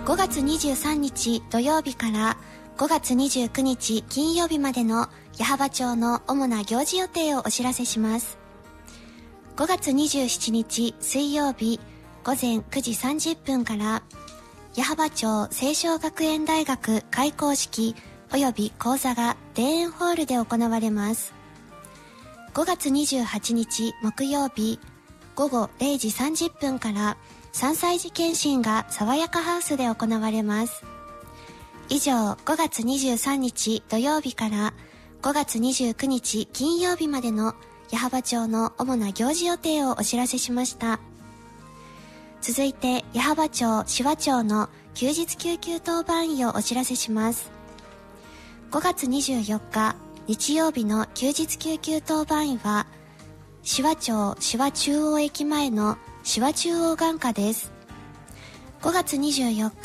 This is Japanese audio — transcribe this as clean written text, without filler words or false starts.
5月23日土曜日から5月29日金曜日までの矢巾町の主な行事予定をお知らせします。5月27日水曜日午前9時30分から矢巾町青少学園大学開校式及び講座が田園ホールで行われます。5月28日木曜日午後0時30分から3歳児検診が爽やかハウスで行われます。以上、5月23日土曜日から5月29日金曜日までの矢巾町の主な行事予定をお知らせしました。続いて、矢巾町紫波町の休日救急当番医をお知らせします。5月24日日曜日の休日救急当番医は、紫波町紫波中央駅前の紫波中央眼科です。5月24日